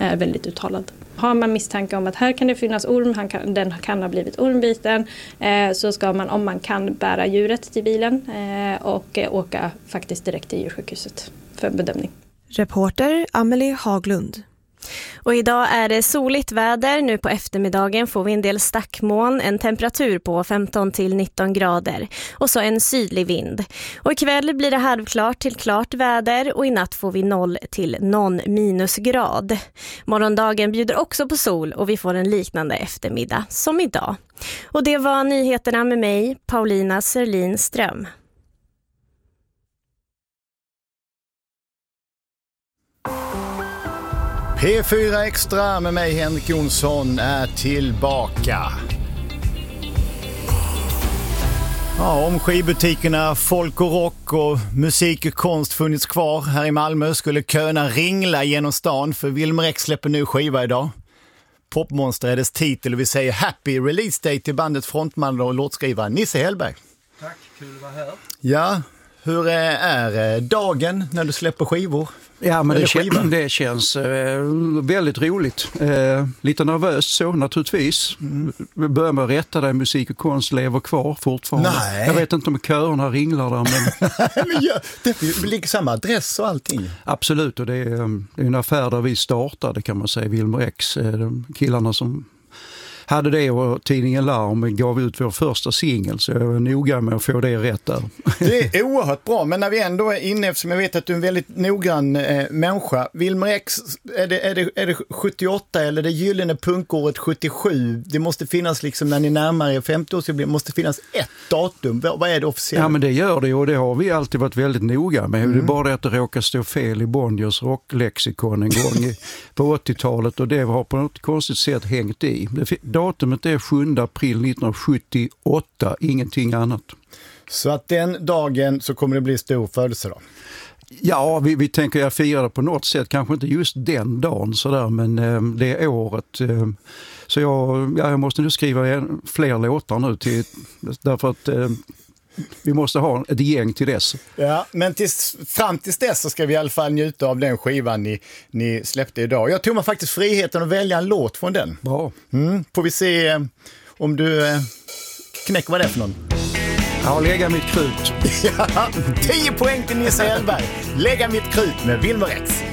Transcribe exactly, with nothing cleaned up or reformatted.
är väldigt uttalad. Har man misstanke om att här kan det finnas orm, han kan, den kan ha blivit ormbiten, eh, så ska man, om man kan, bära djuret till bilen eh, och eh, åka faktiskt direkt till djursjukhuset för bedömning. Reporter Amelie Haglund. Och idag är det soligt väder. Nu på eftermiddagen får vi en del stackmoln, en temperatur på femton till nitton grader och så en sydlig vind. Och ikväll blir det halvklart till klart väder och i natt får vi noll till någon minusgrad. Morgondagen bjuder också på sol och vi får en liknande eftermiddag som idag. Och det var nyheterna med mig, Paulina Serlin Ström. P fyra Extra med mig, Henrik Jonsson, är tillbaka. Ja, om skivbutikerna Folk och Rock och Musik och Konst funnits kvar här i Malmö skulle köerna ringla genom stan, för Wilmer X släpper nu skiva idag. Popmonster är dess titel och vi säger happy release day till bandet frontman och låtskrivare Nisse Hellberg. Tack, kul att vara här. Ja, hur är dagen när du släpper skivor? Ja, men det, kän- det känns eh, väldigt roligt. Eh, lite nervöst så, naturligtvis. Mm. Vi börjar med att rätta dig, Musik och Konst lever kvar fortfarande. Nej. Jag vet inte om köerna ringlar där, men... men ja, det ligger samma adress och allting. Absolut, och det är, det är en affär där vi startade, kan man säga, Wilmer X. De killarna som hade det och tidningen Larm gav ut vår första singel, så jag var noga med att få det rätt där. Det är oerhört bra, men när vi ändå är inne, eftersom jag vet att du är en väldigt noggrann eh, människa, Wilmer X, är det, är, det, är det sjuttioåtta eller det gyllene punkåret sjuttiosju? Det måste finnas, liksom när ni närmar er femtio år, så det måste finnas ett datum. Vad är det officiellt? Ja, men det gör det, och det har vi alltid varit väldigt noga med. Mm. Det är bara det att det råkar stå fel i Bonniers rocklexikon en gång i, på åttiotalet, och det har på något konstigt sätt hängt i. Det, datumet är sjunde april nittonhundrasjuttioåtta, ingenting annat. Så att den dagen så kommer det bli stor födelsedag? Ja, vi, vi tänker jag fira det på något sätt. Kanske inte just den dagen sådär, men eh, det är året. Eh, så jag, ja, jag måste nu skriva en, fler låtar nu till, därför att eh, vi måste ha ett gäng till dess. Ja, men tills, fram tills dess så ska vi i alla fall njuta av den skivan ni, ni släppte idag. Jag tog mig faktiskt friheten att välja en låt från den. Bra. Mm, får vi se eh, om du eh, knäcker vad det är för någon. Ja, lägga mitt krut. Ja, tio poäng till Nisse Hellberg. Lägga mitt krut med Wilmer X.